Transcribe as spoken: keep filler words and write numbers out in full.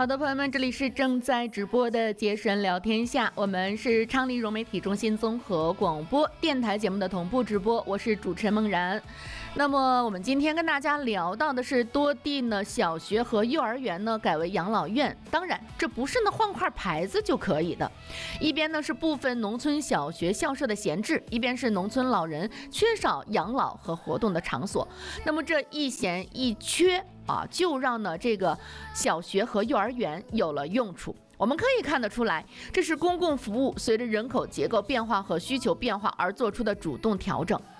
好的，朋友们，这里是正在直播的杰神聊天下，我们是昌黎融媒体中心综合广播电台节目的同步直播，我是主持人梦然。那么我们今天跟大家聊到的是多地呢小学和幼儿园呢改为养老院，当然这不是呢换块牌子就可以的，一边呢是部分农村小学校舍的闲置，一边是农村老人缺少养老和活动的场所，那么这一闲一缺啊，就让呢这个小学和幼儿园有了用处。我们可以看得出来，这是公共服务随着人口结构变化和需求变化而做出的主动调整。